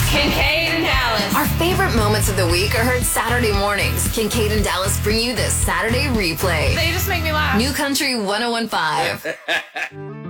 Kincaid and Dallas. Our favorite moments of the week are heard Saturday mornings. Kincaid and Dallas bring you this Saturday replay. They just make me laugh. New Country 101.5.